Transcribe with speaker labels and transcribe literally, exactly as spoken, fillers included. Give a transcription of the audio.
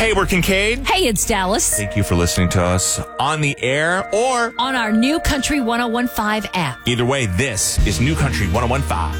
Speaker 1: Hey, we're Kincaid.
Speaker 2: Hey, it's Dallas.
Speaker 1: Thank you for listening to us on the air or
Speaker 2: On our new Country ten fifteen app.
Speaker 1: either way, this is New Country ten fifteen.